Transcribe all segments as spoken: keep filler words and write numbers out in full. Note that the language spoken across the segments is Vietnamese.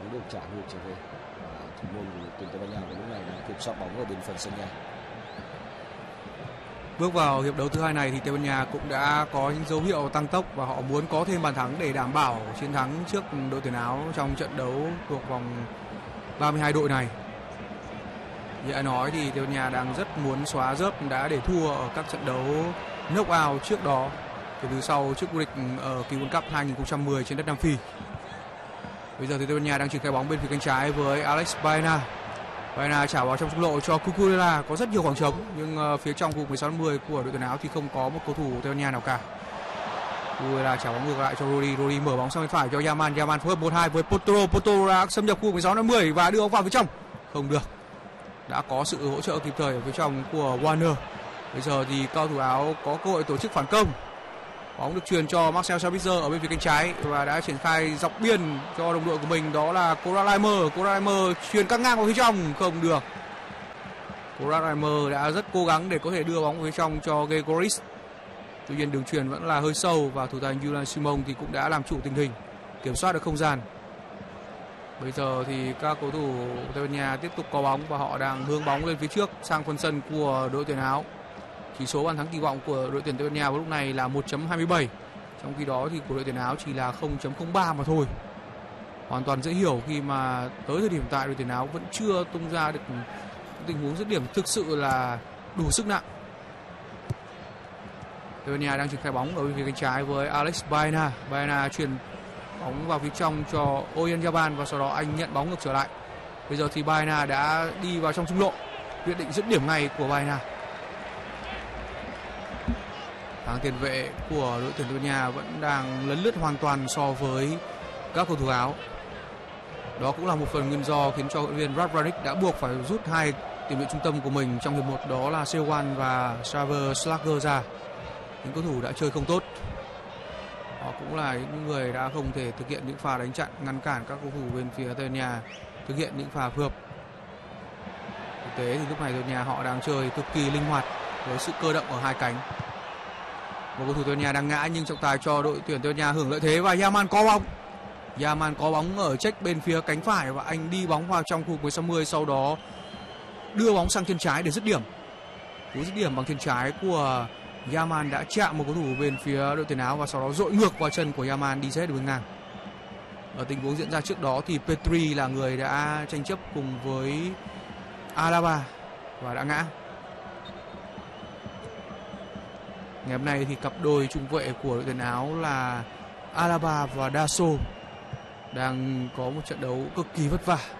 bóng được trả ngược trở về. Và thủ môn của tuyển Tây Ban Nha vào lúc này đã kiểm soát bóng ở bên phần sân nhà. Bước vào hiệp đấu thứ hai này thì Tây Ban Nha cũng đã có những dấu hiệu tăng tốc và họ muốn có thêm bàn thắng để đảm bảo chiến thắng trước đội tuyển Áo trong trận đấu thuộc vòng ba mươi hai đội này. Như đã nói thì Tây Ban Nha đang rất muốn xóa rớp đã để thua ở các trận đấu knock-out trước đó, kể từ sau trước vô địch ở kỳ World Cup hai không một không trên đất Nam Phi. Bây giờ thì Tây Ban Nha đang triển khai bóng bên phía cánh trái với Alex Baena. Baena trả vào trong trung lộ cho Cucurella, có rất nhiều khoảng trống nhưng uh, phía trong khu mười sáu mười của đội tuyển Áo thì không có một cầu thủ Tây Ban Nha nào cả. Cucurella trả bóng ngược lại cho Rodri, Rodri mở bóng sang bên phải cho Yaman, Yaman phối hợp một hai với Porto, Porto đã xâm nhập khu mười sáu mười và đưa bóng vào phía trong. Không được. Đã có sự hỗ trợ kịp thời ở phía trong của Warner. Bây giờ thì cầu thủ Áo có cơ hội tổ chức phản công. Bóng được truyền cho Marcel Sabitzer ở bên phía cánh trái và đã triển khai dọc biên cho đồng đội của mình, đó là Koralaimer. Koralaimer truyền cắt ngang vào phía trong, không được. Koralaimer đã rất cố gắng để có thể đưa bóng vào phía trong cho Gregoris. Tuy nhiên đường truyền vẫn là hơi sâu và thủ thành Julian Simon thì cũng đã làm chủ tình hình, kiểm soát được không gian. Bây giờ thì các cầu thủ Tây Ban Nha tiếp tục có bóng và họ đang hướng bóng lên phía trước sang phần sân của đội tuyển Áo. Chỉ số bàn thắng kỳ vọng của đội tuyển Tây Ban Nha vào lúc này là một chấm hai mươi bảy, trong khi đó thì của đội tuyển Áo chỉ là không chấm không ba mà thôi. Hoàn toàn dễ hiểu khi mà tới thời điểm hiện tại đội tuyển Áo vẫn chưa tung ra được tình huống dứt điểm thực sự là đủ sức nặng. Tây Ban Nha đang triển khai bóng ở bên phía cánh trái với Alex Baena. Baena truyền bóng vào phía trong cho Oyarzabal và sau đó anh nhận bóng ngược trở lại. Bây giờ thì Baena đã đi vào trong trung lộ, quyết định dứt điểm ngay của Baena. Hàng tiền vệ của đội tuyển Tây Ban Nha vẫn đang lấn lướt hoàn toàn so với các cầu thủ Áo. Đó cũng là một phần nguyên do khiến cho huấn luyện viên Radvanik đã buộc phải rút hai tiền vệ trung tâm của mình trong hiệp một, đó là Sewan và Xaver Schlager ra. Những cầu thủ đã chơi không tốt. Họ cũng là những người đã không thể thực hiện những pha đánh chặn ngăn cản các cầu thủ bên phía Tây Ban Nha thực hiện những pha phù hợp. Thực tế thì lúc này Tây Ban Nha họ đang chơi cực kỳ linh hoạt với sự cơ động ở hai cánh. Một cầu thủ Tây Ban Nha đang ngã nhưng trọng tài cho đội tuyển Tây Ban Nha hưởng lợi thế và Yaman có bóng. Yaman có bóng ở check bên phía cánh phải và anh đi bóng vào trong khu mười sáu mươi, sau đó đưa bóng sang chân trái để dứt điểm. Cú dứt điểm bằng chân trái của Yaman đã chạm một cầu thủ bên phía đội tuyển Áo và sau đó dội ngược vào chân của Yaman đi xét đường ngang. Ở tình huống diễn ra trước đó thì Petri là người đã tranh chấp cùng với Alaba và đã ngã. Ngày hôm nay thì cặp đôi trung vệ của đội tuyển Áo là Alaba và Daso đang có một trận đấu cực kỳ vất vả.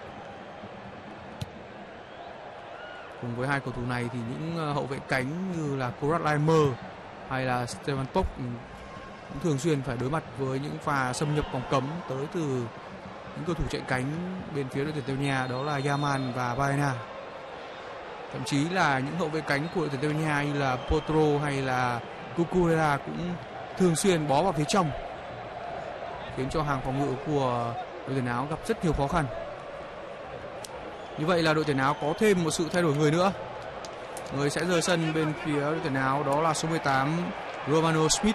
Cùng với hai cầu thủ này thì những hậu vệ cánh như là Koralaimer hay là Stevan Pop cũng thường xuyên phải đối mặt với những pha xâm nhập vòng cấm tới từ những cầu thủ chạy cánh bên phía đội tuyển Tây Ban Nha, đó là Yaman và Baena. Thậm chí là những hậu vệ cánh của đội tuyển Tây Ban Nha như là Porto hay là Cucurella cũng thường xuyên bó vào phía trong, khiến cho hàng phòng ngự của đội tuyển Áo gặp rất nhiều khó khăn. Như vậy là đội tuyển Áo có thêm một sự thay đổi người nữa. Người sẽ rời sân bên phía đội tuyển Áo đó là số mười tám Romano Smith.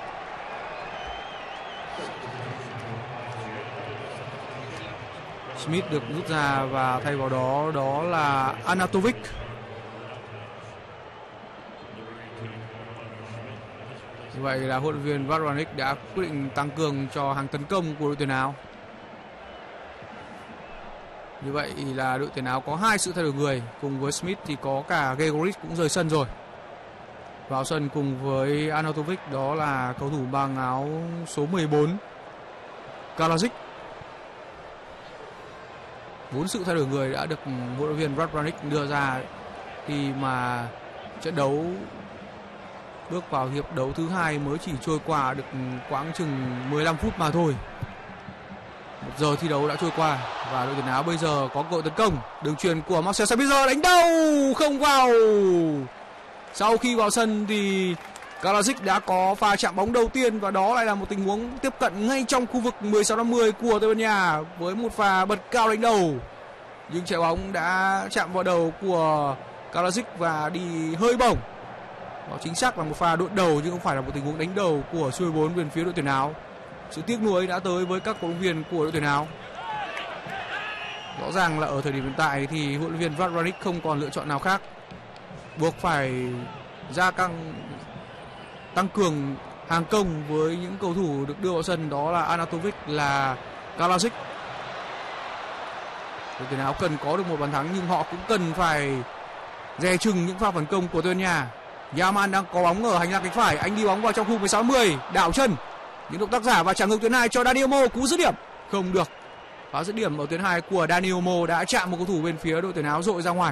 Smith được rút ra và thay vào đó đó là Anatovic. Như vậy là huấn luyện viên Radvanik đã quyết định tăng cường cho hàng tấn công của đội tuyển Áo. Như vậy là đội tuyển Áo có hai sự thay đổi người, cùng với Smith thì có cả Gregoris cũng rời sân rồi. Vào sân cùng với Anatovic đó là cầu thủ mang áo số mười bốn Kalajic. Bốn sự thay đổi người đã được huấn luyện viên Radvanik đưa ra khi mà trận đấu bước vào hiệp đấu thứ hai mới chỉ trôi qua được quãng chừng mười lăm phút mà thôi. Một giờ thi đấu đã trôi qua và đội tuyển Áo bây giờ có cơ hội tấn công. Đường chuyền của Marcel Sabitzer đánh đầu không vào. Sau khi vào sân thì Kalajic đã có pha chạm bóng đầu tiên và đó lại là một tình huống tiếp cận ngay trong khu vực mười sáu mươi của Tây Ban Nha với một pha bật cao đánh đầu. Nhưng trái bóng đã chạm vào đầu của Kalajic và đi hơi bổng. Đó chính xác là một pha đụng đầu chứ không phải là một tình huống đánh đầu của số mười bốn bên phía đội tuyển Áo. Sự tiếc nuối đã tới với các cổ động viên của đội tuyển Áo. Rõ ràng là ở thời điểm hiện tại thì huấn luyện viên Radradžić không còn lựa chọn nào khác, buộc phải gia tăng tăng cường hàng công với những cầu thủ được đưa vào sân, đó là Arnautovic, là Kalajdzic. Đội tuyển Áo cần có được một bàn thắng nhưng họ cũng cần phải dè chừng những pha phản công của Tây Ban Nha. Yaman đang có bóng ở hành lang cánh phải, anh đi bóng vào trong khu mười sáu mươi, đảo chân, những động tác giả và trả ngược tuyến hai cho Dani Olmo, cú dứt điểm không được. Pha dứt điểm ở tuyến hai của Dani Olmo đã chạm một cầu thủ bên phía đội tuyển Áo, dội ra ngoài.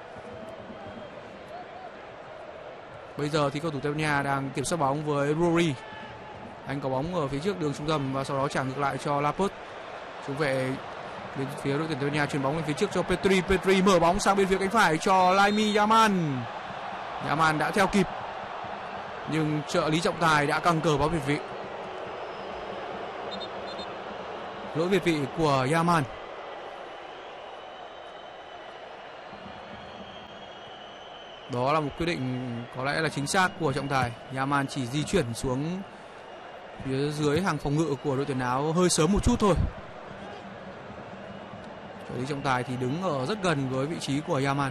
Bây giờ thì cầu thủ Tây Ban Nha đang kiểm soát bóng với Rory. Anh có bóng ở phía trước đường trung tâm và sau đó trả ngược lại cho Laporte. Trung vệ bên phía đội tuyển Tây Ban Nha chuyền bóng lên phía trước cho Petri. Petri mở bóng sang bên phía cánh phải cho Lamine Yamal. Yamal đã theo kịp nhưng trợ lý trọng tài đã căng cờ báo việt vị. Lỗi việt vị của Yamal. Đó là một quyết định có lẽ là chính xác của trọng tài. Yamal chỉ di chuyển xuống phía dưới hàng phòng ngự của đội tuyển Áo hơi sớm một chút thôi. Trợ lý trọng tài thì đứng ở rất gần với vị trí của Yamal.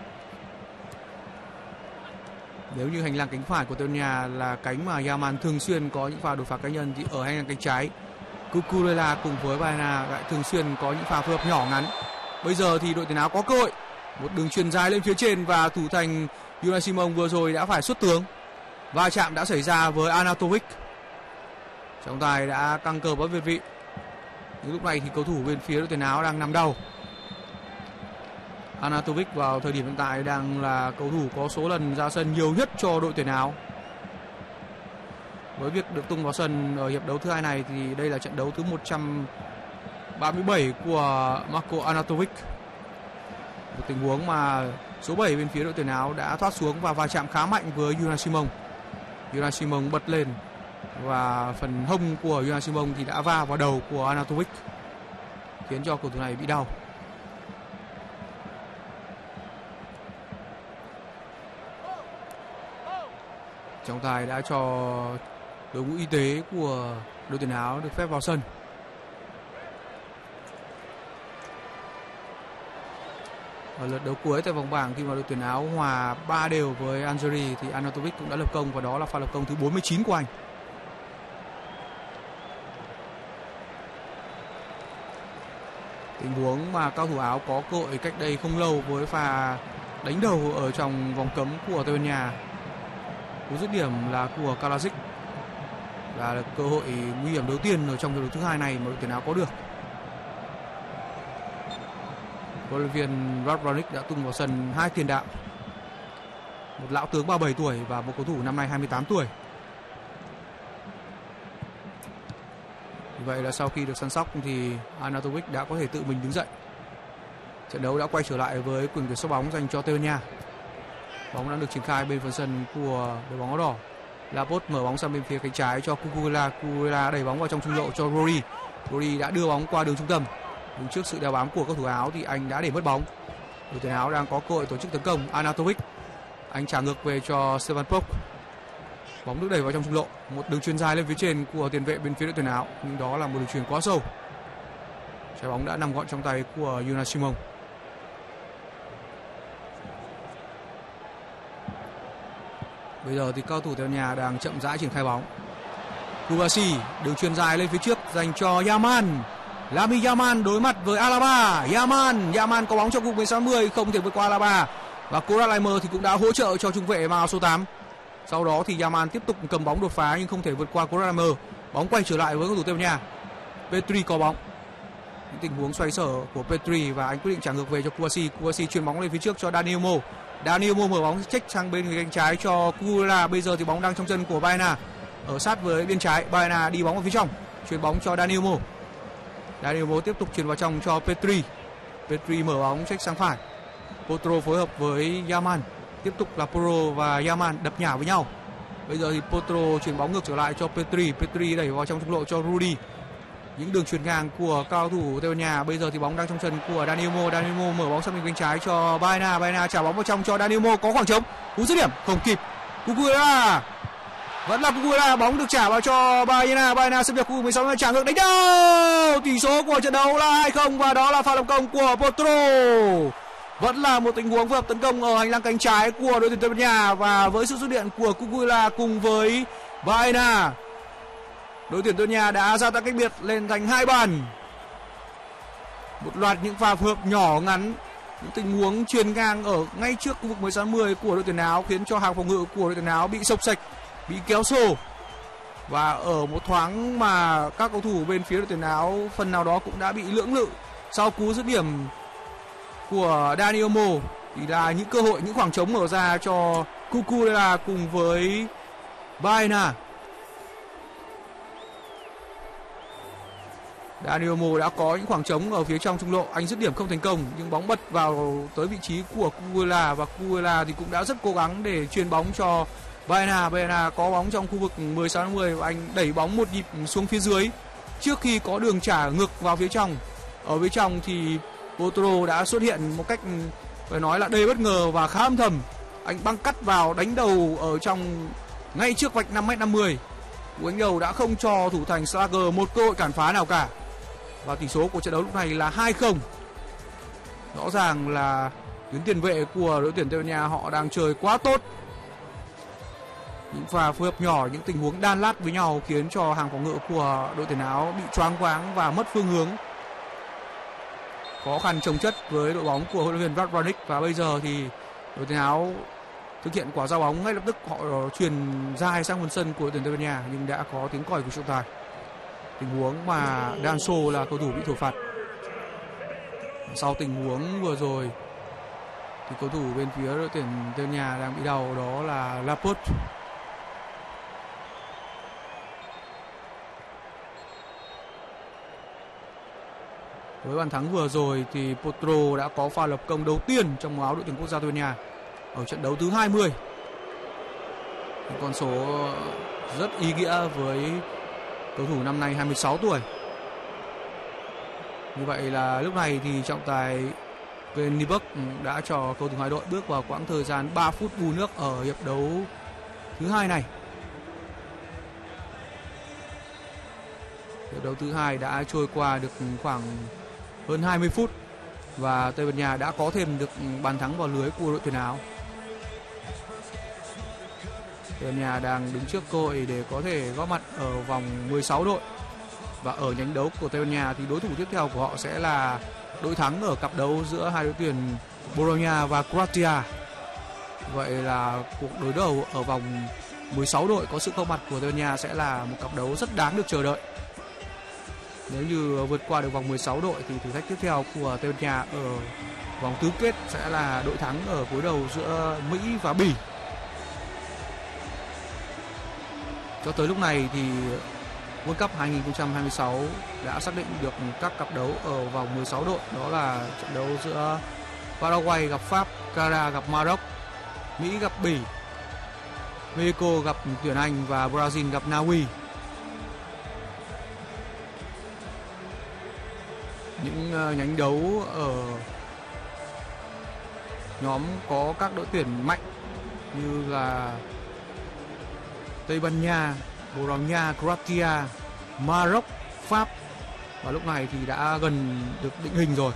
Nếu như hành lang cánh phải của Tây Ban Nha là cánh mà Yamal thường xuyên có những pha đột phá cá nhân, thì ở hành lang cánh trái, Cucurella cùng với Baena lại thường xuyên có những pha phối hợp nhỏ ngắn. Bây giờ thì đội tuyển Áo có cơ hội, một đường chuyền dài lên phía trên và thủ thành Unai Simon vừa rồi đã phải xuất tướng. Va chạm đã xảy ra với Arnautovic. Trọng tài đã căng cờ báo việt vị. Nhưng lúc này thì cầu thủ bên phía đội tuyển Áo đang nằm đầu. Arnautovic vào thời điểm hiện tại đang là cầu thủ có số lần ra sân nhiều nhất cho đội tuyển Áo. Với việc được tung vào sân ở hiệp đấu thứ hai này thì đây là trận đấu thứ một trăm ba mươi bảy của Marco Arnautovic. Một tình huống mà số bảy bên phía đội tuyển Áo đã thoát xuống và va chạm khá mạnh với Unai Simon. Unai Simon bật lên và phần hông của Unai Simon thì đã va vào đầu của Arnautovic, khiến cho cầu thủ này bị đau. Trọng tài đã cho đội ngũ y tế của đội tuyển Áo được phép vào sân. Ở lượt đấu cuối tại vòng bảng, khi mà đội tuyển Áo hòa ba đều với Algeria thì Arnautovic cũng đã lập công, và đó là pha lập công thứ bốn mươi chín của anh. Tình huống mà cao thủ Áo có cơ hội cách đây không lâu với pha đánh đầu ở trong vòng cấm của Tây Ban Nha. Cú dứt điểm là của Kalajdzic, là cơ hội nguy hiểm đầu tiên ở trong hiệp đấu thứ hai này mà đội tuyển Áo có được. Huấn luyện viên Radradžić đã tung vào sân hai tiền đạo, một lão tướng ba mươi bảy tuổi và một cầu thủ năm nay hai mươi tám tuổi. Vì vậy là sau khi được săn sóc thì Arnautovic đã có thể tự mình đứng dậy. Trận đấu đã quay trở lại với quyền kiểm soát bóng dành cho Tây Ban Nha. Bóng đã được triển khai bên phần sân của đội bóng áo đỏ. Laporte mở bóng sang bên phía cánh trái cho Cucurella. Cucurella đẩy bóng vào trong trung lộ cho Rory. Rory đã đưa bóng qua đường trung tâm. Đứng trước sự đeo bám của các thủ Áo thì anh đã để mất bóng. Đội tuyển Áo đang có cơ hội tổ chức tấn công. Arnautovic, anh trả ngược về cho Stevan Pop. Bóng được đẩy vào trong trung lộ. Một đường chuyền dài lên phía trên của tiền vệ bên phía đội tuyển Áo, nhưng đó là một đường chuyền quá sâu. Trái bóng đã nằm gọn trong tay của Unai Simon. Bây giờ thì cao thủ Tây Ban Nha đang chậm rãi triển khai bóng. Kubasi, đường chuyền dài lên phía trước dành cho Yamal. Lamine Yamal đối mặt với Alaba. Yamal, Yamal có bóng trong vùng mười sáu mươi, không thể vượt qua Alaba. Và Konrad Laimer thì cũng đã hỗ trợ cho trung vệ mang áo số tám. Sau đó thì Yamal tiếp tục cầm bóng đột phá nhưng không thể vượt qua Konrad Laimer. Bóng quay trở lại với cầu thủ Tây Ban Nha. Petri có bóng. Những tình huống xoay sở của Petri và anh quyết định trả ngược về cho Kubasi. Kubasi chuyền bóng lên phía trước cho Dani Olmo. Dani Olmo mở bóng check sang bên cánh trái cho Cucurella. Bây giờ thì bóng đang trong chân của Baena, ở sát với bên trái. Baena đi bóng vào phía trong, chuyền bóng cho Dani Olmo. Dani Olmo tiếp tục chuyền vào trong cho Petri. Petri mở bóng check sang phải. Potro phối hợp với Yamal. Tiếp tục là Porro và Yamal đập nhả với nhau. Bây giờ thì Potro chuyền bóng ngược trở lại cho Petri. Petri đẩy vào trong trung lộ cho Rudy. Những đường chuyền ngang của cao thủ Tây Ban Nha. Bây giờ thì bóng đang trong chân của Dani Olmo. Dani Olmo mở bóng sang bên cánh trái cho Baena. Baena trả bóng vào trong cho Dani Olmo, có khoảng trống. Cú dứt điểm không kịp. Cucurella. Vẫn là Cucurella, bóng được trả vào cho Baena. Baena xâm nhập khu mười sáu, trả ngược đánh đầu. Tỷ số của trận đấu là hai không và đó là pha lập công của Porto. Vẫn là một tình huống phối hợp tấn công ở hành lang cánh trái của đội tuyển Tây Ban Nha và với sự xuất hiện của Cucurella cùng với Baena, đội tuyển Tây Ban Nha đã gia tăng cách biệt lên thành hai bàn. Một loạt những pha phối hợp nhỏ ngắn, những tình huống chuyền ngang ở ngay trước khu vực mười sáu mươi của đội tuyển áo khiến cho hàng phòng ngự của đội tuyển áo bị xộc xệch, bị kéo xô. Và ở một thoáng mà các cầu thủ bên phía đội tuyển áo phần nào đó cũng đã bị lưỡng lự sau cú dứt điểm của Dani Olmo, thì là những cơ hội, những khoảng trống mở ra cho Cucurella cùng với Baena. Dani Olmo đã có những khoảng trống ở phía trong trung lộ, anh dứt điểm không thành công nhưng bóng bật vào tới vị trí của Cucurella và Cucurella thì cũng đã rất cố gắng để chuyền bóng cho Baena. Baena có bóng trong khu vực mười sáu mươi và anh đẩy bóng một nhịp xuống phía dưới trước khi có đường trả ngược vào phía trong. Ở phía trong thì Porto đã xuất hiện một cách phải nói là đầy bất ngờ và khá âm thầm. Anh băng cắt vào đánh đầu ở trong ngay trước vạch năm mét năm mươi. Cú đánh đầu đã không cho thủ thành Schlager một cơ hội cản phá nào cả. Và tỷ số của trận đấu lúc này là hai không. Rõ ràng là tuyến tiền vệ của đội tuyển Tây Ban Nha họ đang chơi quá tốt. Những pha phối hợp nhỏ, những tình huống đan lát với nhau khiến cho hàng phòng ngự của đội tuyển áo bị choáng váng và mất phương hướng. Khó khăn chồng chất với đội bóng của huấn luyện viên Radvanik và bây giờ thì đội tuyển áo thực hiện quả giao bóng ngay lập tức, họ truyền dài sang phần sân của đội tuyển Tây Ban Nha nhưng đã có tiếng còi của trọng tài. Tình huống mà Danso là cầu thủ bị thổi phạt. Sau tình huống vừa rồi thì cầu thủ bên phía đội tuyển Tây Ban Nha đang bị đau, đó là Laporte. Với bàn thắng vừa rồi thì Porto đã có pha lập công đầu tiên trong áo đội tuyển quốc gia Tây Ban Nha ở trận đấu thứ hai mươi. Một con số rất ý nghĩa với cầu thủ năm nay hai mươi sáu tuổi. Như vậy là lúc này thì trọng tài Glenn Nyberg đã cho cầu thủ hai đội bước vào quãng thời gian ba phút bù nước ở hiệp đấu thứ hai này. Hiệp đấu thứ hai đã trôi qua được khoảng hơn hai mươi phút và Tây Ban Nha đã có thêm được bàn thắng vào lưới của đội tuyển áo. Tây Ban Nha đang đứng trước cơ hội để có thể góp mặt ở vòng mười sáu đội. Và ở nhánh đấu của Tây Ban Nha thì đối thủ tiếp theo của họ sẽ là đội thắng ở cặp đấu giữa hai đội tuyển Bologna và Croatia. Vậy là cuộc đối đầu ở vòng mười sáu đội có sự góp mặt của Tây Ban Nha sẽ là một cặp đấu rất đáng được chờ đợi. Nếu như vượt qua được vòng mười sáu đội thì thử thách tiếp theo của Tây Ban Nha ở vòng tứ kết sẽ là đội thắng ở cuối đầu giữa Mỹ và Bỉ. Cho tới lúc này thì World Cup hai không hai sáu đã xác định được các cặp đấu ở vòng mười sáu đội, đó là trận đấu giữa Paraguay gặp Pháp, Canada gặp Maroc, Mỹ gặp Bỉ, Mexico gặp tuyển Anh và Brazil gặp Na Uy. Những nhánh đấu ở nhóm có các đội tuyển mạnh như là Tây Ban Nha, Bồ Đào Nha, Croatia, Maroc, Pháp và lúc này thì đã gần được định hình rồi.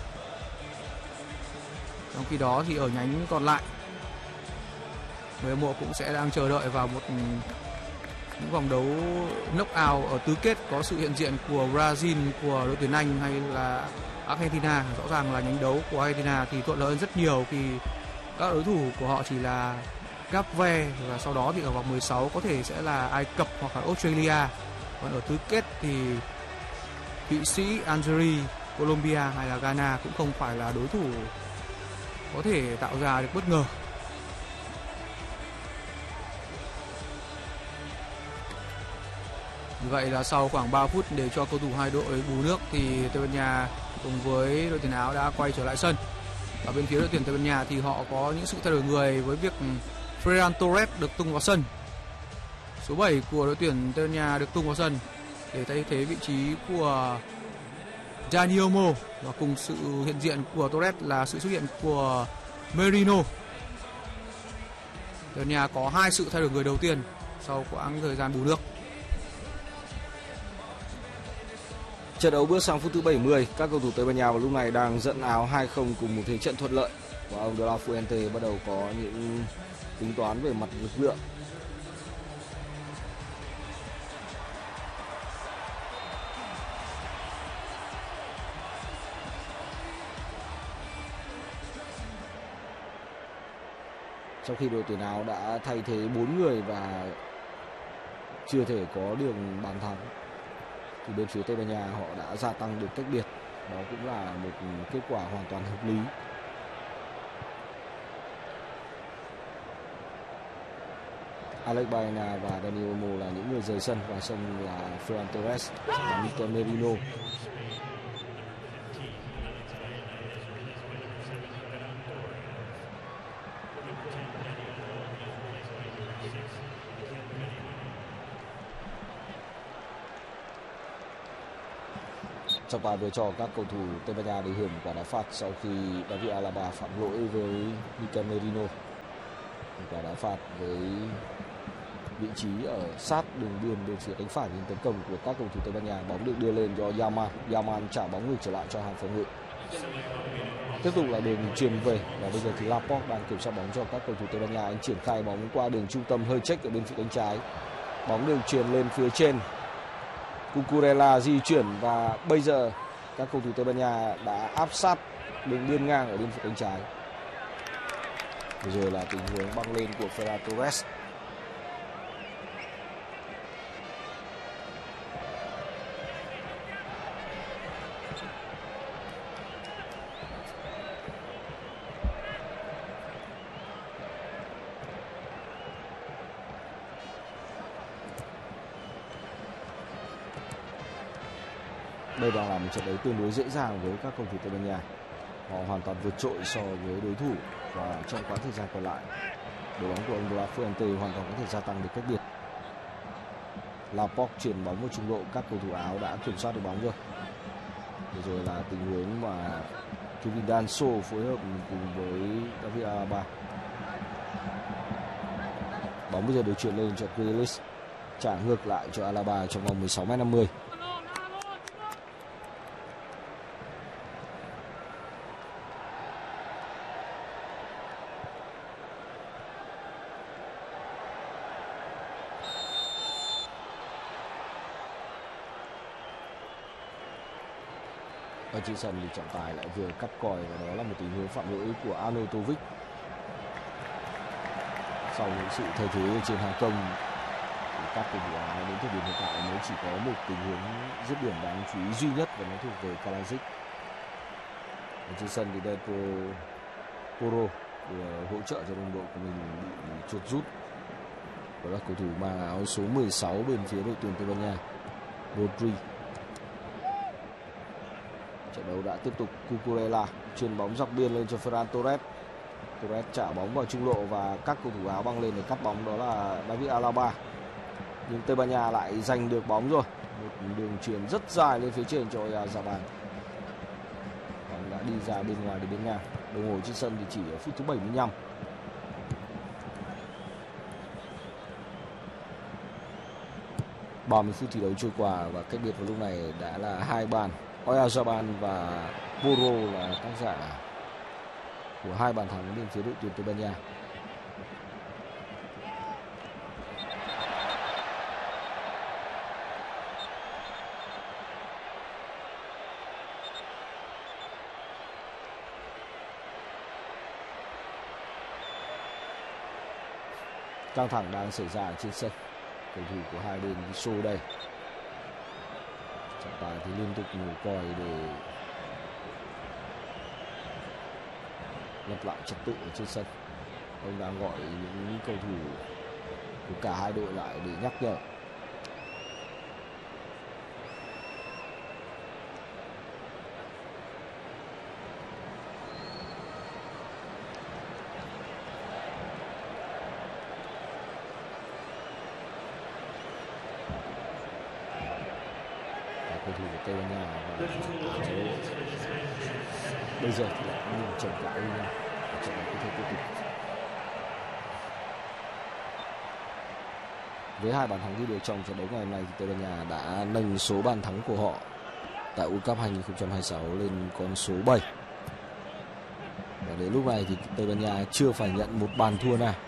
Trong khi đó thì ở nhánh còn lại, người hâm mộ cũng sẽ đang chờ đợi vào một những vòng đấu knock-out ở tứ kết có sự hiện diện của Brazil, của đội tuyển Anh hay là Argentina. Rõ ràng là nhánh đấu của Argentina thì thuận lợi hơn rất nhiều khi các đối thủ của họ chỉ là Cape Verde và sau đó thì ở vòng mười sáu có thể sẽ là Ai Cập hoặc là Australia. Còn ở tứ kết thì Thụy Sĩ, Algeria, Colombia hay là Ghana cũng không phải là đối thủ có thể tạo ra được bất ngờ. Như vậy là sau khoảng ba phút để cho cầu thủ hai đội bù nước thì Tây Ban Nha cùng với đội tuyển áo đã quay trở lại sân. Ở bên phía đội tuyển Tây Ban Nha thì họ có những sự thay đổi người với việc Ferran Torres được tung vào sân. Số bảy của đội tuyển Tây Ban Nha được tung vào sân để thay thế vị trí của Dani Olmo, và cùng sự hiện diện của Torres là sự xuất hiện của Merino. Tây Ban Nha có hai sự thay đổi người đầu tiên sau quãng thời gian bù nước. Trận đấu bước sang phút thứ bảy mươi, các cầu thủ Tây Ban Nha vào lúc này đang dẫn áo hai không cùng một thế trận thuận lợi và ông De La Fuente bắt đầu có những tính toán về mặt lực lượng. Sau khi đội tuyển Áo đã thay thế bốn người và chưa thể có đường bàn thắng, thì bên phía Tây Ban Nha họ đã gia tăng được cách biệt. Đó cũng là một kết quả hoàn toàn hợp lý. Alex Baena và Dani Olmo là những người rời sân, và sân là Ferran Torres và Mikel Merino. Trọng tài vừa cho các cầu thủ Tây Ban Nha được hưởng quả đá phạt sau khi David Alaba phạm lỗi với Mikel Merino. Quả đá phạt với vị trí ở sát đường biên bên phía cánh phải tấn công của các cầu thủ Tây Ban Nha. Bóng được đưa lên cho Yaman. Yaman trả bóng ngược trở lại cho hàng phòng ngự. Tiếp tục là đường chuyền về, và bây giờ thì Laporte đang kiểm soát bóng cho các cầu thủ Tây Ban Nha. Anh triển khai bóng qua đường trung tâm hơi check ở bên phía cánh trái. Bóng được chuyền lên phía trên. Cucurella di chuyển, và bây giờ các cầu thủ Tây Ban Nha đã áp sát đường biên ngang ở bên phía cánh trái. Rồi là tình huống băng lên của Ferran Torres. Đây đang là một trận đấu tương đối dễ dàng với các cầu thủ Tây Ban Nha. Họ hoàn toàn vượt trội so với đối thủ, và trong quãng thời gian còn lại, đội bóng của ông De La Fuente hoàn toàn có thể gia tăng được cách biệt. Laporte chuyển bóng vào trung lộ, các cầu thủ Áo đã kiểm soát được bóng rồi. Rồi là tình huống mà Kevin Danso phối hợp cùng với David Alaba. Bóng bây giờ được chuyển lên cho Grealish, trả ngược lại cho Alaba trong vòng mười sáu mét năm mươi. Ở trên sân thì trọng tài lại vừa cắt còi, và đó là một tình huống phạm lỗi của Arnautovic. Sau những sự thay thế trên hàng công, các cầu thủ Áo đến thời điểm hiện tại mới chỉ có một tình huống dứt điểm đáng chú ý duy nhất, và nó thuộc về Kalajdzic. Ở trên sân thì Pedro Porro hỗ trợ cho đồng đội của mình bị chuột rút. Đó là cầu thủ mang áo số mười sáu bên phía đội tuyển Tây Ban Nha, Rodri. Trận đấu đã tiếp tục. Cucurella chuyền bóng dọc biên lên cho Ferran Torres. Torres trả bóng vào trung lộ, và các cầu thủ Áo băng lên để cắt bóng, đó là David Alaba. Nhưng Tây Ban Nha lại giành được bóng rồi. Một đường chuyền rất dài lên phía trên cho Oyarzabal. Bóng đã đi ra bên ngoài để bên ngang. Đồng hồ trên sân thì chỉ ở phút thứ bảy mươi lăm. ba mươi phút thi đấu trôi qua, và cách biệt vào lúc này đã là hai bàn. Oyarzabal và Porro là tác giả của hai bàn thắng bên phía đội tuyển Tây Ban Nha. Căng thẳng đang xảy ra trên sân. Cầu thủ của hai bên đi xô đây. Trọng tài thì liên tục nổ còi để lập lại trật tự ở trên sân. Ông đang gọi những cầu thủ của cả hai đội lại để nhắc nhở. Cầu thủ của Tây Ban Nha và bây giờ thì lại nhìn chồng cãi với nhau. Trận này có thể tiếp tục. Với hai bàn thắng ghi được trong trận đấu ngày hôm nay thì Tây Ban Nha đã nâng số bàn thắng của họ tại World Cup hai không hai sáu lên con số bảy. Và đến lúc này thì Tây Ban Nha chưa phải nhận một bàn thua nào.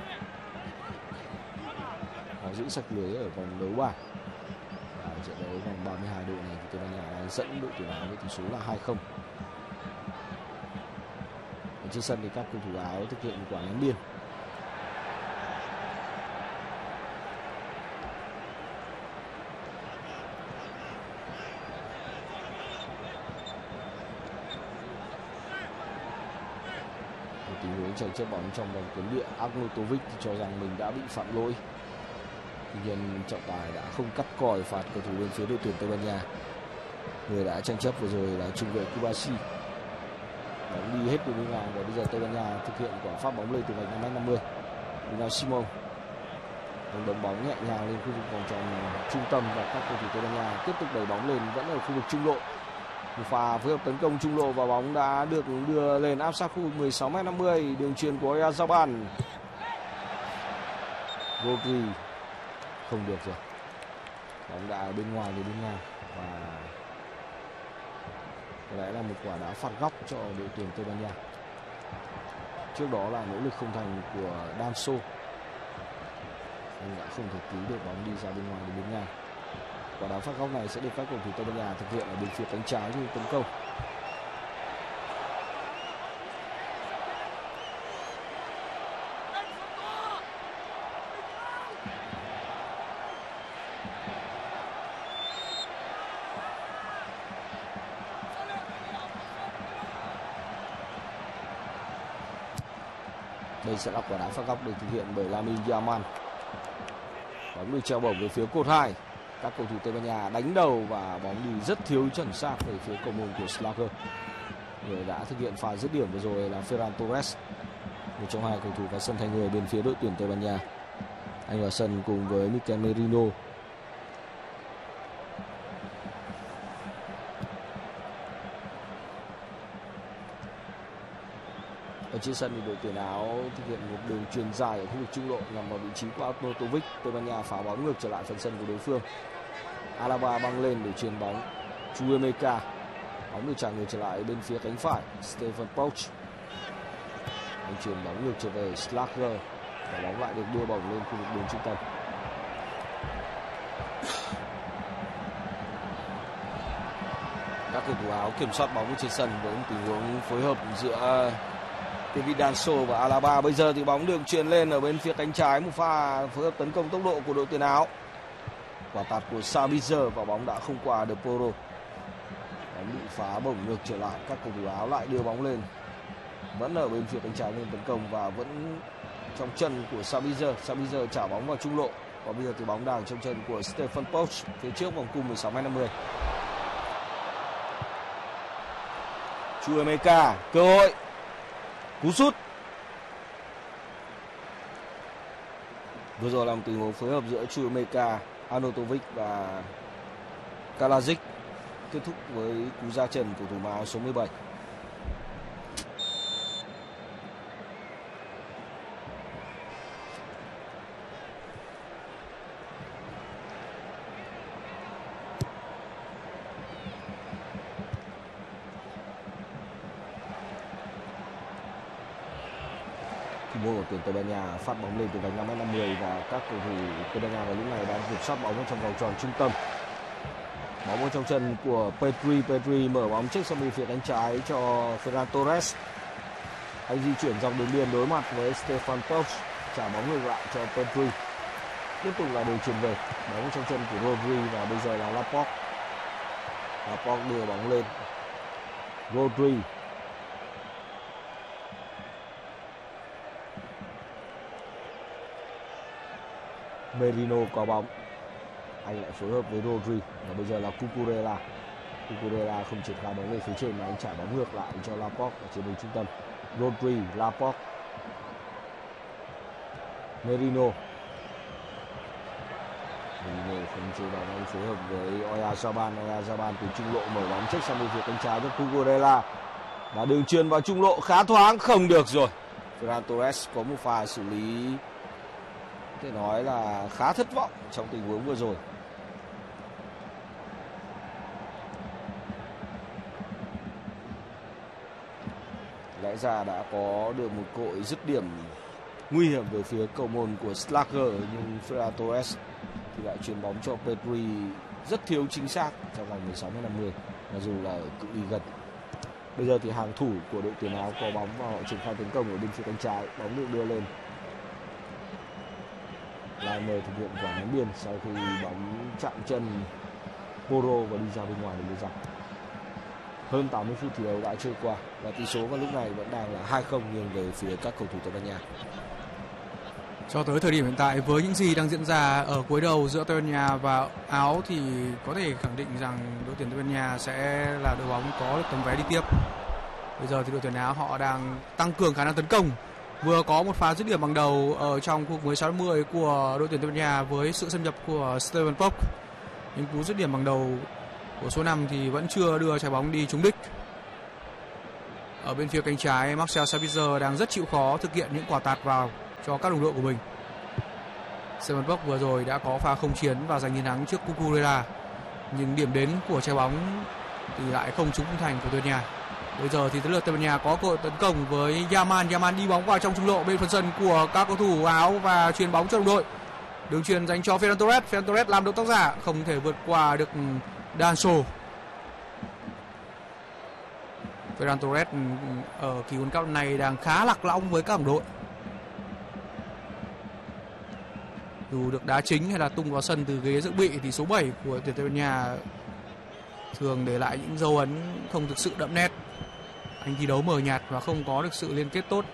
Họ giữ sạch lưới ở vòng đấu bảng. Và trận đấu vòng ba mươi hai đội này thì Tây Ban Nha đang dẫn đội tuyển Áo với tỷ số là hai không. Ở trên sân thì các cầu thủ Áo thực hiện quả ném biên. Tình huống chạy chết bóng trong vòng cấm địa, Arnautovic thì cho rằng mình đã bị phạm lỗi. Tuy nhiên trọng tài đã không cắt còi phạt cầu thủ bên phía đội tuyển Tây Ban Nha. Người đã tranh chấp vừa rồi là trung vệ Kubasi. Bóng đi hết đường biên ngang và bây giờ Tây Ban Nha thực hiện quả phát bóng lên từ vạch năm mét năm mươi. Unai Simon đấm bóng nhẹ nhàng lên khu vực vòng tròn trung tâm và các cầu thủ Tây Ban Nha tiếp tục đẩy bóng lên vẫn ở khu vực trung lộ. Một pha phối hợp tấn công trung lộ và bóng đã được đưa lên áp sát khu vực mười sáu mét năm mươi. Đường chuyền của Oyarzabal. Rodri không được rồi. Bóng đã ở bên ngoài đến bên ngang và có lẽ là một quả đá phạt góc cho đội tuyển Tây Ban Nha. Trước đó là nỗ lực không thành của Danso. Anh đã không thể cứu được bóng đi ra bên ngoài đến bên ngang. Quả đá phạt góc này sẽ được các cầu thủ Tây Ban Nha thực hiện ở bên phía cánh trái như tấn công. Đây sẽ là quả đá phạt góc được thực hiện bởi Lamine Yamal. Bóng được treo bổng về phía cột hai. Các cầu thủ Tây Ban Nha đánh đầu và bóng đi rất thiếu chuẩn xác về phía cầu môn của Slager. Người đã thực hiện pha dứt điểm vừa rồi là Ferran Torres, một trong hai cầu thủ vào sân thay người bên phía đội tuyển Tây Ban Nha. Anh vào sân cùng với Mikel Merino. Ở trên sân thì đội tuyển Áo thực hiện một đường chuyền dài ở khu vực trung lộ nhằm vào vị trí của Arnautovic. Tây Ban Nha phá bóng ngược trở lại phần sân của đối phương. Alaba băng lên để chuyền bóng Chuemeka. Bóng được trả ngược trở lại bên phía cánh phải. Stefan Pouch. Anh chuyền bóng ngược trở về Slager và bóng lại được đưa bóng lên khu vực đường trung tâm. Các cầu thủ Áo kiểm soát bóng trên sân với một tình huống phối hợp giữa David Danso và Alaba. Bây giờ thì bóng được chuyền lên ở bên phía cánh trái, một pha phối hợp tấn công tốc độ của đội tuyển Áo. Quả tạt của Sabitzer và bóng đã không qua được Poro. Bóng bị phá bổng ngược trở lại, các cầu thủ Áo lại đưa bóng lên. Vẫn ở bên phía cánh trái lên tấn công và vẫn trong chân của Sabitzer. Sabitzer trả bóng vào trung lộ. Và bây giờ thì bóng đang trong chân của Stefan Pouch phía trước vòng cung mười sáu mét năm mươi. Chuemeka, cơ hội. Cú sút. Vừa rồi là một tình huống phối hợp giữa Chuemeka, Arnautovic và Kalajic, kết thúc với cú ra chân của thủ môn áo số mười bảy. Thủ môn của tuyển Tây Ban Nha phát bóng lên từ vạch năm mét năm mươi và các cầu thủ Tây Ban Nha vào lúc này đang kiểm soát bóng ở trong vòng tròn trung tâm. Bóng ở trong chân của Pedri. Pedri mở bóng trước sang bên phía cánh trái cho Ferran Torres. Anh di chuyển dọc đường biên đối mặt với Stefan Pouch, trả bóng ngược lại cho Pedri. Tiếp tục là đường chuyền về, bóng trong chân của Rodri và bây giờ là Laporte. Laporte đưa bóng lên. Rodri. Merino có bóng, anh lại phối hợp với Rodri và bây giờ là Cucurella. Cucurella không triển khai bóng về phía trên mà anh trả bóng ngược lại cho Laporte ở trên đường trung tâm. Rodri, Laporte, Merino. Merino không chơi vào bóng phối hợp với Oyarzabal. Oyarzabal từ trung lộ mở bóng trước sang bên phía cánh trái cho Cucurella và đường chuyền vào trung lộ khá thoáng, không được rồi. Ferran Torres có một pha xử lý thể nói là khá thất vọng trong tình huống vừa rồi. Lẽ ra đã có được một cơ hội dứt điểm nguy hiểm về phía cầu môn của Schlager, nhưng Ferran Torres thì lại chuyền bóng cho Pedri rất thiếu chính xác trong vòng mười sáu mét năm mươi, mặc dù là ở cự ly gần. Bây giờ thì hàng thủ của đội tuyển Áo có bóng và họ triển khai tấn công ở bên phía cánh trái. Bóng được đưa lên. Laimer thực hiện quả ném biên sau khi bóng chạm chân Porro và đi ra bên ngoài để đưa ra. Hơn tám mươi phút thi đấu đã trôi qua và tỷ số vào lúc này vẫn đang là hai không nghiêng về phía các cầu thủ Tây Ban Nha. Cho tới thời điểm hiện tại, với những gì đang diễn ra ở cuối đầu giữa Tây Ban Nha và Áo thì có thể khẳng định rằng đội tuyển Tây Ban Nha sẽ là đội bóng có được tấm vé đi tiếp. Bây giờ thì đội tuyển Áo họ đang tăng cường khả năng tấn công. Vừa có một pha dứt điểm bằng đầu ở trong khu mười sáu mươi của đội tuyển Tây Ban Nha với sự xâm nhập của Steven Pop. Nhưng cú dứt điểm bằng đầu của số năm thì vẫn chưa đưa trái bóng đi trúng đích. Ở bên phía cánh trái, Marcel Sabitzer đang rất chịu khó thực hiện những quả tạt vào cho các đồng đội của mình. Steven Pop vừa rồi đã có pha không chiến và giành chiến thắng trước Cucurella, nhưng điểm đến của trái bóng thì lại không trúng khung thành của Tây Ban Nha. Bây giờ thì tới lượt Tây Ban Nha có cơ hội tấn công với Yaman. Yaman đi bóng vào trong trung lộ bên phần sân của các cầu thủ Áo và chuyền bóng cho đồng đội. Đường chuyền dành cho Ferran Torres. Ferran Torres làm động tác giả, không thể vượt qua được Danso. Ferran Torres ở kỳ World Cup này đang khá lạc lõng với các đồng đội. Dù được đá chính hay là tung vào sân từ ghế dự bị thì số bảy của tuyển Tây Ban Nha thường để lại những dấu ấn không thực sự đậm nét. Anh thi đấu mờ nhạt và không có được sự liên kết tốt.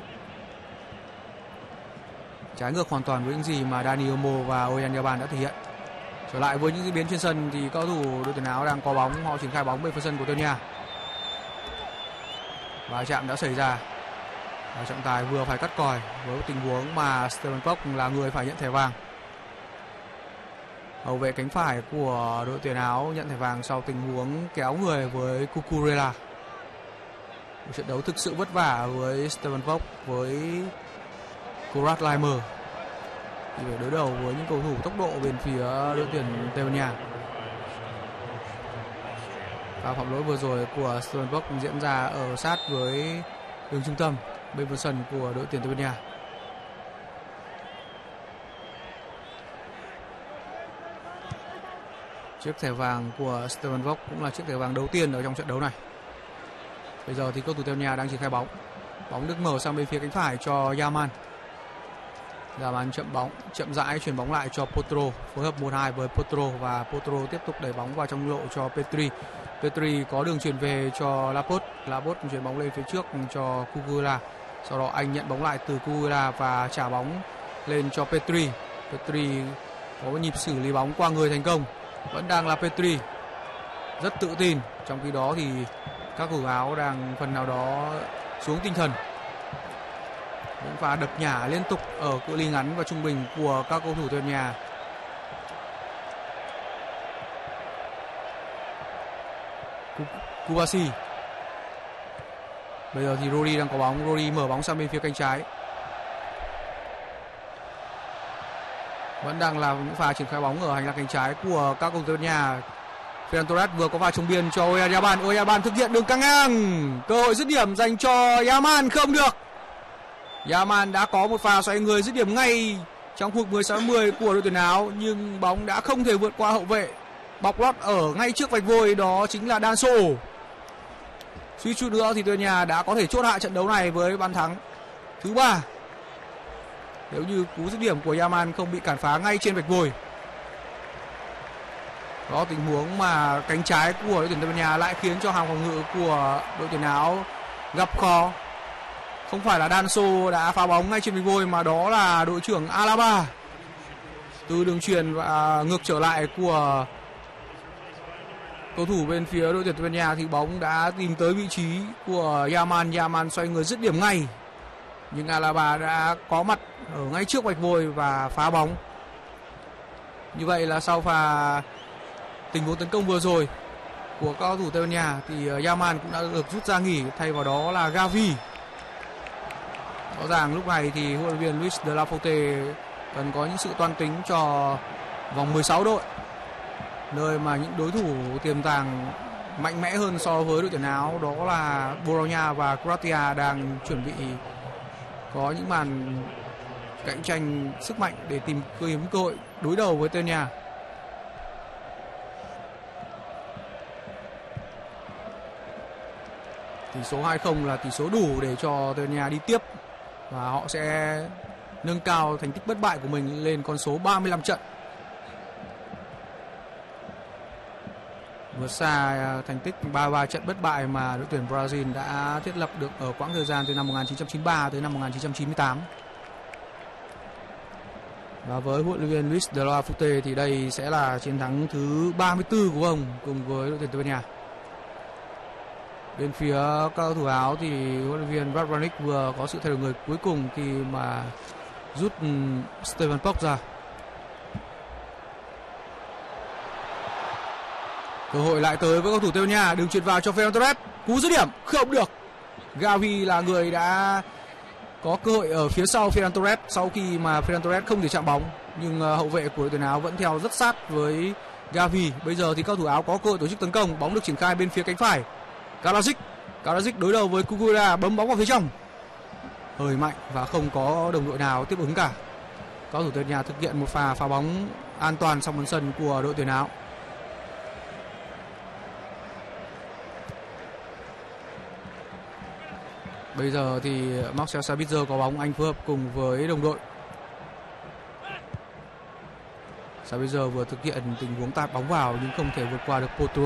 Trái ngược hoàn toàn với những gì mà Dani Olmo và Oyarzabal đã thể hiện. Trở lại với những diễn biến trên sân thì các cầu thủ đội tuyển Áo đang có bóng, họ triển khai bóng bên phần sân của Tây Ban Nha. Va chạm đã xảy ra. Và trọng tài vừa phải cắt còi với tình huống mà Steven Pop là người phải nhận thẻ vàng. Hậu vệ cánh phải của đội tuyển Áo nhận thẻ vàng sau tình huống kéo người với Cucurella. Một trận đấu thực sự vất vả với Steven Pop, với Konrad Laimer thì phải đối đầu với những cầu thủ tốc độ bên phía đội tuyển Tây Ban Nha. Và phạm lỗi vừa rồi của Steven Pop diễn ra ở sát với đường trung tâm bên phần sân của đội tuyển Tây Ban Nha. Chiếc thẻ vàng của Steven Pop cũng là chiếc thẻ vàng đầu tiên ở trong trận đấu này. Bây giờ thì cầu thủ Tây Ban Nha đang triển khai bóng. Bóng được mở sang bên phía cánh phải cho Yaman. Yaman chậm bóng, chậm rãi chuyển bóng lại cho Potro, phối hợp một hai với Potro và Potro tiếp tục đẩy bóng vào trong lộ cho Pedri. Pedri có đường chuyển về cho Laporte, Laporte chuyển bóng lên phía trước cho Cucurella. Sau đó anh nhận bóng lại từ Cucurella và trả bóng lên cho Pedri. Pedri có một nhịp xử lý bóng qua người thành công. Vẫn đang là Pedri, rất tự tin. Trong khi đó thì các cầu thủ Áo đang phần nào đó xuống tinh thần. Những pha đập nhả liên tục ở cự ly ngắn và trung bình của các cầu thủ Tây Ban Nha. Kubasi. Bây giờ thì Rodri đang có bóng, Rodri mở bóng sang bên phía cánh trái. Vẫn đang là những pha triển khai bóng ở hành lang cánh trái của các cầu thủ Tây Ban Nha. Ferran Torres vừa có pha chống biên cho Oyarzabal. Oyarzabal thực hiện đường căng ngang. Cơ hội dứt điểm dành cho Yaman không được. Yaman đã có một pha xoay người dứt điểm ngay trong khu mười sáu mươi của đội tuyển Áo, nhưng bóng đã không thể vượt qua hậu vệ. Bọc lót ở ngay trước vạch vôi đó chính là Danso. Suy chút nữa thì Tây Ban Nha đã có thể chốt hạ trận đấu này với bàn thắng thứ ba, nếu như cú dứt điểm của Yaman không bị cản phá ngay trên vạch vôi. Đó, tình huống mà cánh trái của đội tuyển Tây Ban Nha lại khiến cho hàng phòng ngự của đội tuyển Áo gặp khó. Không phải là Danso đã phá bóng ngay trên vạch vôi mà đó là đội trưởng Alaba. Từ đường chuyền và ngược trở lại của cầu thủ bên phía đội tuyển Tây Ban Nha thì bóng đã tìm tới vị trí của Yaman. Yaman xoay người dứt điểm ngay, nhưng Alaba đã có mặt ở ngay trước vạch vôi và phá bóng. Như vậy là sau pha tình huống tấn công vừa rồi của các cầu thủ Tây Ban Nha thì Yaman cũng đã được rút ra nghỉ, thay vào đó là Gavi. Rõ ràng lúc này thì huấn luyện viên Luis de la Fuente cần có những sự toan tính cho vòng mười sáu đội, nơi mà những đối thủ tiềm tàng mạnh mẽ hơn so với đội tuyển Áo, đó là Bồ Đào Nha và Croatia, đang chuẩn bị có những màn cạnh tranh sức mạnh để tìm kiếm cơ hội đối đầu với Tây Ban Nha. Tỷ số hai không là tỷ số đủ để cho Tây Ban Nha đi tiếp và họ sẽ nâng cao thành tích bất bại của mình lên con số ba mươi lăm trận, vượt xa thành tích ba mươi ba trận bất bại mà đội tuyển Brazil đã thiết lập được ở quãng thời gian từ năm một nghìn chín trăm chín mươi ba tới năm một nghìn chín trăm chín mươi tám. Và với huấn luyện viên Luis de la Fuente thì đây sẽ là chiến thắng thứ ba mươi tư của ông cùng với đội tuyển Tây Ban Nha. Bên phía các cầu thủ Áo thì huấn luyện viên Radvanik vừa có sự thay đổi người cuối cùng khi mà rút Steven Pogba ra. Cơ hội lại tới với cầu thủ Tây Ban Nha, đường chuyền vào cho Ferran Torres, cú dứt điểm không được. Gavi là người đã có cơ hội ở phía sau Ferran Torres sau khi mà Ferran Torres không thể chạm bóng, nhưng hậu vệ của đội tuyển Áo vẫn theo rất sát với Gavi. Bây giờ thì các cầu thủ Áo có cơ hội tổ chức tấn công, bóng được triển khai bên phía cánh phải. Karadzic, Karadzic đối đầu với Cucurella, bấm bóng vào phía trong, hơi mạnh và không có đồng đội nào tiếp ứng cả. Các cầu thủ Tây Ban Nha thực hiện một pha phá bóng an toàn trong phần sân của đội tuyển Áo. Bây giờ thì Marcel Sabitzer có bóng, anh phối hợp cùng với đồng đội. Sabitzer vừa thực hiện tình huống tạt bóng vào nhưng không thể vượt qua được Porto.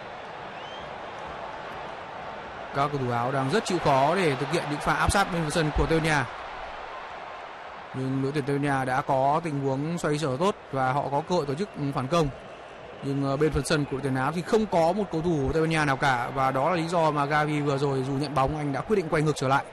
Các cầu thủ Áo đang rất chịu khó để thực hiện những pha áp sát bên phần sân của Tây Ban Nha. Nhưng đội tuyển Tây Ban Nha đã có tình huống xoay sở tốt và họ có cơ hội tổ chức phản công. Nhưng bên phần sân của đội tuyển Áo thì không có một cầu thủ Tây Ban Nha nào cả, và đó là lý do mà Gavi vừa rồi dù nhận bóng anh đã quyết định quay ngược trở lại.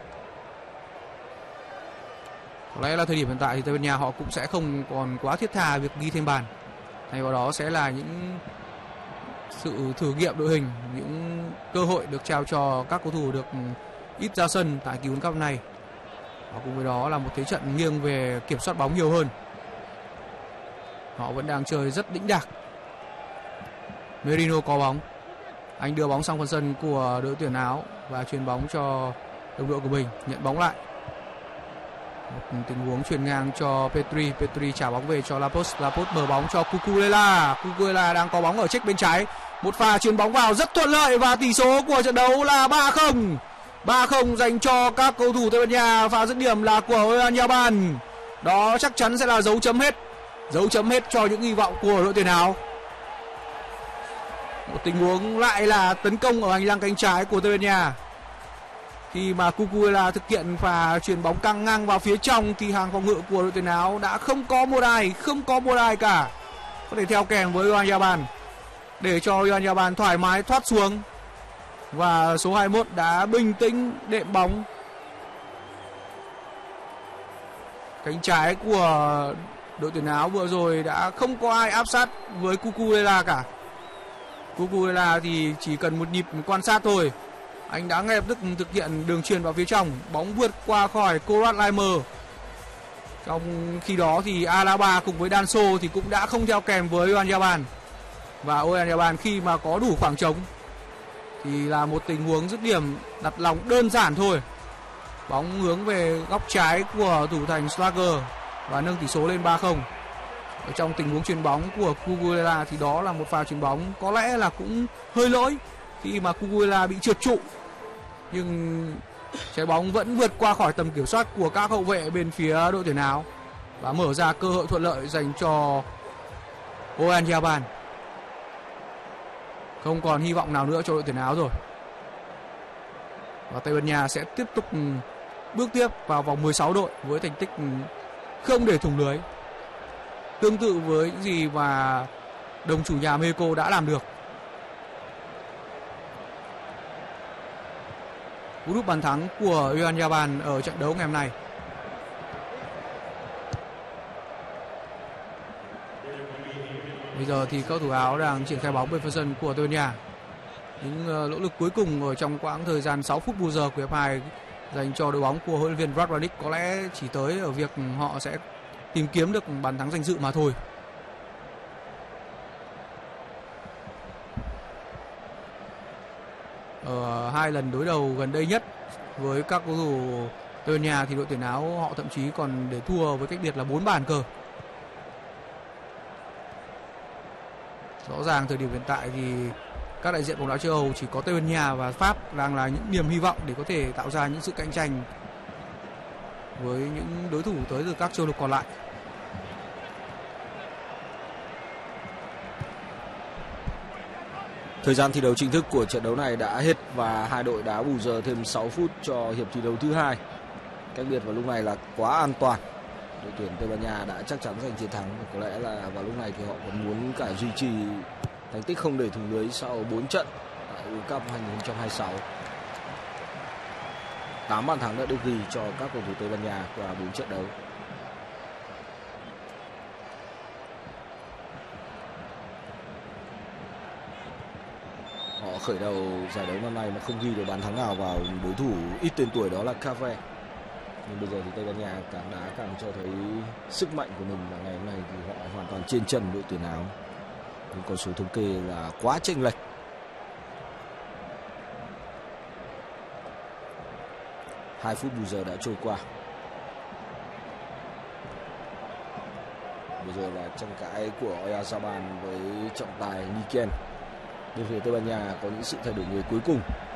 Có lẽ là thời điểm hiện tại thì Tây Ban Nha họ cũng sẽ không còn quá thiết tha việc ghi thêm bàn. Thay vào đó sẽ là những sự thử nghiệm đội hình, những cơ hội được trao cho các cầu thủ được ít ra sân tại kỳ World Cup này. Và cùng với đó là một thế trận nghiêng về kiểm soát bóng nhiều hơn. Họ vẫn đang chơi rất đĩnh đạc. Merino có bóng, anh đưa bóng sang phần sân của đội tuyển Áo và chuyền bóng cho đồng đội của mình, nhận bóng lại. Một tình huống chuyền ngang cho Petri, Petri trả bóng về cho Lapos, Lapos mở bóng cho Cucurella, Cucurella đang có bóng ở check bên trái, một pha chuyền bóng vào rất thuận lợi và tỷ số của trận đấu là ba không. ba không dành cho các cầu thủ Tây Ban Nha, pha dứt điểm là của Oyarzabal. Đó chắc chắn sẽ là dấu chấm hết, dấu chấm hết cho những hy vọng của đội tuyển Áo. Một tình huống lại là tấn công ở hành lang cánh trái của Tây Ban Nha. Khi mà Cucurella thực hiện pha chuyền bóng căng ngang vào phía trong thì hàng phòng ngự của đội tuyển Áo đã không có một ai, không có một ai cả có thể theo kèm với Oyarzabal để cho Oyarzabal thoải mái thoát xuống. Và số hai mươi mốt đã bình tĩnh đệm bóng. Cánh trái của đội tuyển Áo vừa rồi đã không có ai áp sát với Cucurella cả. Cucurella thì chỉ cần một nhịp quan sát thôi, anh đã ngay lập tức thực hiện đường chuyền vào phía trong, bóng vượt qua khỏi Konrad Laimer. Trong khi đó thì Alaba cùng với Danso thì cũng đã không theo kèm với Oyarzabal. Và Oyarzabal khi mà có đủ khoảng trống thì là một tình huống dứt điểm đặt lòng đơn giản thôi. Bóng hướng về góc trái của thủ thành Schlager và nâng tỷ số lên ba không. Ở trong tình huống chuyền bóng của Cucurella thì đó là một pha chuyền bóng có lẽ là cũng hơi lỗi khi mà Cucurella bị trượt trụ, nhưng trái bóng vẫn vượt qua khỏi tầm kiểm soát của các hậu vệ bên phía đội tuyển Áo và mở ra cơ hội thuận lợi dành cho Oyarzabal. Không còn hy vọng nào nữa cho đội tuyển Áo rồi. Và Tây Ban Nha sẽ tiếp tục bước tiếp vào vòng mười sáu đội với thành tích không để thủng lưới, tương tự với những gì mà đồng chủ nhà Mexico đã làm được. Cú đúp bàn thắng của Oyarzabal ở trận đấu ngày hôm nay. Bây giờ thì các cầu thủ Áo đang triển khai bóng bên phần sân của Tây Ban Nha. Những uh, nỗ lực cuối cùng ở trong quãng thời gian sáu phút bù giờ của hiệp hai dành cho đội bóng của huấn luyện viên Radvanik có lẽ chỉ tới ở việc họ sẽ tìm kiếm được bàn thắng danh dự mà thôi. Ở hai lần đối đầu gần đây nhất với các cầu thủ Tây Ban Nha thì đội tuyển áo họ thậm chí còn để thua với cách biệt là bốn bàn cơ. Rõ ràng thời điểm hiện tại thì các đại diện bóng đá châu Âu chỉ có Tây Ban Nha và Pháp đang là những niềm hy vọng để có thể tạo ra những sự cạnh tranh với những đối thủ tới từ các châu lục còn lại. Thời gian thi đấu chính thức của trận đấu này đã hết và hai đội đá bù giờ thêm sáu phút cho hiệp thi đấu thứ hai. Cách biệt vào lúc này là quá an toàn. Đội tuyển Tây Ban Nha đã chắc chắn giành chiến thắng và có lẽ là vào lúc này thì họ còn muốn cả duy trì thành tích không để thủng lưới sau bốn trận tại World Cup hai không hai sáu. tám bàn thắng đã được ghi cho các cầu thủ Tây Ban Nha qua bốn trận đấu. Họ khởi đầu giải đấu năm nay mà không ghi được bàn thắng nào vào đối thủ ít tên tuổi đó là Cape. Nhưng bây giờ thì Tây Ban Nha càng đá càng cho thấy sức mạnh của mình và ngày hôm nay thì họ hoàn toàn trên chân đội tuyển Áo. Nhưng con số thống kê là quá chênh lệch. Hai phút bù giờ đã trôi qua. Bây giờ là tranh cãi của Oyarzabal với trọng tài Niken. Bên phía Tây Ban Nha có những sự thay đổi người cuối cùng.